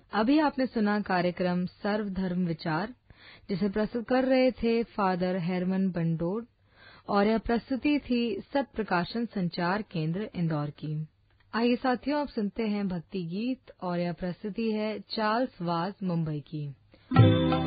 अभी आपने सुना कार्यक्रम सर्वधर्म विचार, जिसे प्रस्तुत कर रहे थे फादर हेरमन बंडोर, और यह प्रस्तुति थी सत प्रकाशन संचार केंद्र इंदौर की। आइए साथियों, अब सुनते हैं भक्ति गीत, और यह प्रस्तुति है चार्ल्स वाज मुंबई की।